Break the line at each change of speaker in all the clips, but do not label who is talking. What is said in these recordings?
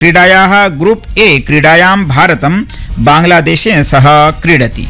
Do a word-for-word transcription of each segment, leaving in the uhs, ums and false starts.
क्रीडायाः group A क्रीडायां भारतं बांग्लादेशेन सह क्रीडति।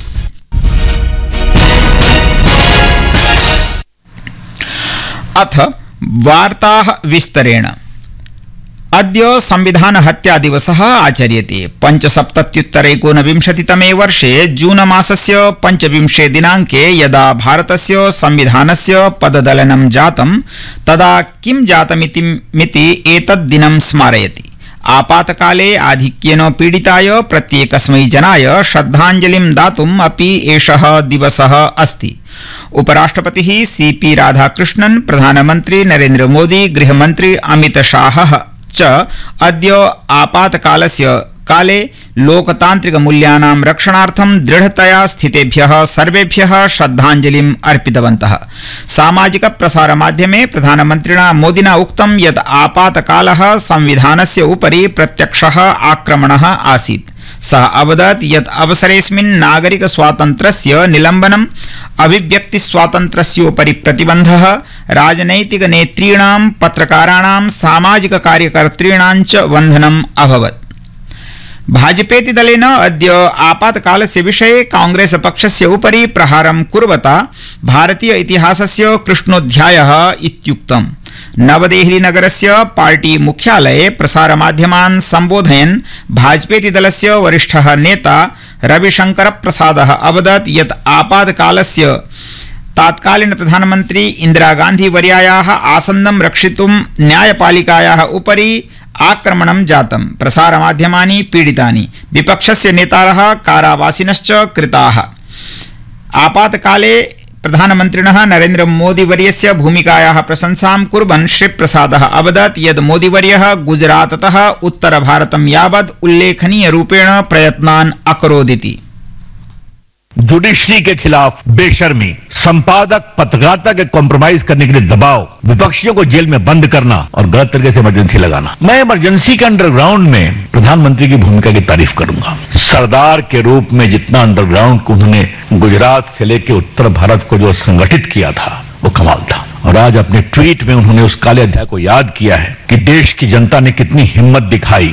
अथ वार्ताः विस्तरेण। अद्य संविधान हत्या दिवसः आचर्यते। पंचसप्तत्युत्तर एकोनविंशतितमे वर्षे जून मासस्य पंचविंशे दिनाङ्के यदा भारतस्य संविधानस्य पददलनं जातं तदा किं जातमिति मिति एतद् दिनं स्मारयति। आपातकाले आधिक्येन पीडिताय प्रत्येकस्मै जनाय श्रद्धाञ्जलिं दातुम् अपि एषः दिवसः अस्ति। उपराष्ट्रपतिः सी पी राधाकृष्णन्, प्रधानमन्त्री नरेन्द्र मोदी, गृहमन्त्री अमित शाहः च अद्य आपातकालस्य काले लोकतान्त्रिकमूल्यानां रक्षणार्थं दृढतया स्थितेभ्यः सर्वेभ्यः श्रद्धाञ्जलिम् अर्पितवन्तः। सामाजिक प्रसारमाध्यमे प्रधानमन्त्रिणा मोदिना उक्तं यत् आपातकालः संविधानस्य उपरि प्रत्यक्षः आक्रमणः आसीत्। सः अवदत् यत् अवसरेऽस्मिन् नागरिक स्वातन्त्र्यस्य निलम्बनम्, अभिव्यक्तिस्वातन्त्र्यस्योपरि प्रतिबन्धः, राजनैतिक नेतॄणां, पत्रकाराणां, सामाजिक कार्यकर्तॄणां च बन्धनम् अभवत्। भाजपेति दलेन अद्य आपातकालस्य विषये कांग्रेस पक्षस्य उपरि प्रहारं कुर्वता भारतीय इतिहासस्य कृष्णोऽध्यायः इत्युक्तम्। नवदेहली नगरस्य पार्टी मुख्यालये प्रसारमाध्यमान् सम्बोधयन् भाजपेति दलस्य वरिष्ठः नेता रविशंकर प्रसादः अवदत् यत् आपातकालस्य तत्कालीन प्रधानमन्त्री इंदिरा गांधी वर्यायाः आसन्दं रक्षितुं न्यायपालिकायाः उपरि आक्रमणं जातं। प्रसारमाध्यमानि पीडितानि, विपक्षस्य नेतारः कारावासिनश्च कृताः। आपातकाले प्रधानमन्त्रिणः नरेन्द्र मोदी वर्यस्य भूमिकायाः प्रशंसां कुर्वन् श्री प्रसादः अवदत् यत् मोदीवर्यः गुजराततः उत्तरभारतं यावत् उल्लेखनीयरूपेण प्रयत्नान् अकरोदिति।
जुडिशरी के खिलाफ बेशर्मी, संपादक पत्रकारिता के कॉम्प्रोमाइज करने के लिए दबाव, विपक्षियों को जेल में बंद करना और गलत तरीके से इमरजेंसी लगाना। मैं इमरजेंसी के अंडरग्राउंड में प्रधानमंत्री की भूमिका की तारीफ करूंगा। सरदार के रूप में जितना अंडरग्राउंड को उन्होंने गुजरात से लेकर उत्तर भारत को जो संगठित किया था वो कमाल था। और आज अपने ट्वीट में उन्होंने उस काले अध्याय को याद किया है कि देश की जनता ने कितनी हिम्मत दिखाई।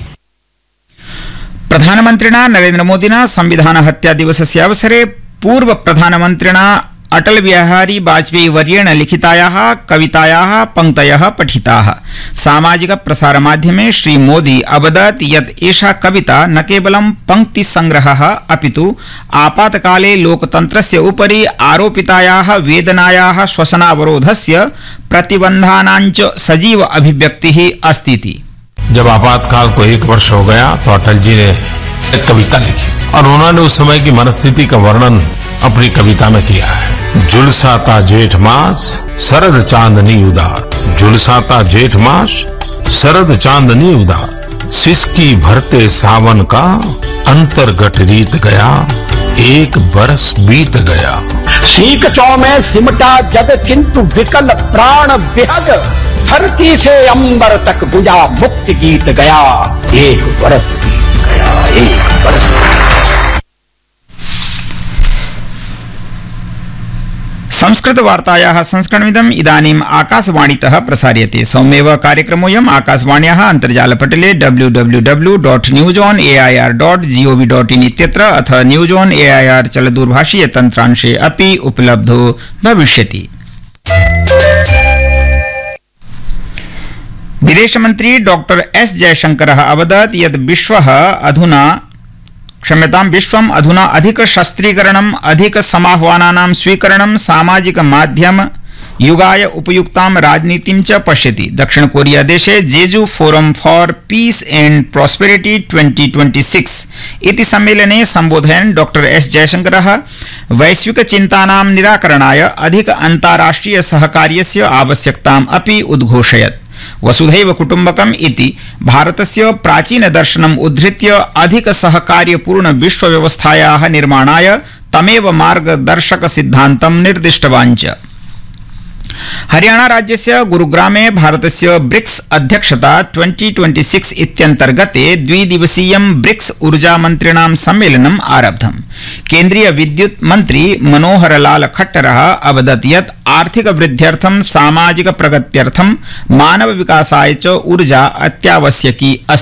प्रधानमन्त्रिणा नरेन्द्र मोदिना संविधान हत्या दिवसस्य अवसरे पूर्व प्रधानमन्त्रिणा अटल बिहारी वाजपेयी वर्येण लिखितायाः कवितायाः पंक्तयः पठिताः। सामाजिक प्रसारमाध्यमे श्री मोदी अवदत् यत् एषा कविता न केवलं पंक्तिसंग्रहः अपितु आपातकाले लोकतन्त्रस्य उपरि आरोपितायाः वेदनायाः श्वसनावरोधस्य प्रतिबन्धानां च सजीव अभिव्यक्तिः अस्ति।
जब आपातकाल को एक वर्ष हो गया तो अटल जी ने एक कविता लिखी थी और उन्होंने उस समय की मनस्थिति का वर्णन अपनी कविता में किया है। झुलसाता जेठ मास शरद चांदनी उदार, झुलसाता जेठ मास शरद चांदनी उदार, सिसकी भरते सावन का अंतर्गत रीत गया, एक बरस बीत गया।
सीख चौ में सिमटा जग किंतु विकल प्राण विहग, धरती से अंबर तक गुजा मुक्ति गीत गया, एक बरस गया, एक बरस।
संस्कृत वार्तायाः संस्करणमिदम् इदानीम् आकाशवाणीतः प्रसार्यते। सौम्येव कार्यक्रमोऽयम् आकाशवाण्याः अन्तर्जालपटले W W W dot news on A I R dot G O V dot in इत्यत्र अथ news on A I R चलदूरभाषीय तन्त्रांशे अपि उपलब्धो भविष्यति। विदेशमन्त्री डॉक्टर एस जयशंकरः अवदत् यत् विश्वः अधुना क्षम्यतां विश्वम् अधुना अधिक शस्त्रीकरणम्, अधिक समाह्वानानां स्वीकरणं, सामाजिक माध्यम युगाय उपयुक्तां राजनीतिं च पश्यति। दक्षिण कोरिया देशे जेजू forum for piece and prosperity twenty twenty six इति सम्मेलने संबोधयन् डॉक्टर एस जयशंकरः वैश्विक चिन्तानां निराकरणाय अधिक अन्ताराष्ट्रिय सहकार्यस्य आवश्यकताम् अपि उद्घोषयत्। वसुधैव कुटुम्बकम् इति भारतस्य प्राचीन दर्शनम् उद्धृत्य अधिक सहकार्यपूर्ण विश्वव्यवस्थायाः निर्माणाय तमेव मार्गदर्शक सिद्धान्तं निर्दिष्टवान् च। हरियाणा राज्यस्य गुरुग्रामे भारतस्य ब्रिक्स अध्यक्षता ट्वेंटी ट्वेंटी सिक्स इत्यन्तर्गते द्विदिवसीयं ब्रिक्स ऊर्जामन्त्रिणां सम्मेलनम् आरब्धम्। केन्द्रीय विद्युत मंत्री मनोहर लाल खट्टरः अवदत् यत् आर्थिक वृद्ध्यर्थं सामाजिक प्रगत्यर्थं मानव विकासाय च ऊर्जा अत्यावश्यकी अस्ति।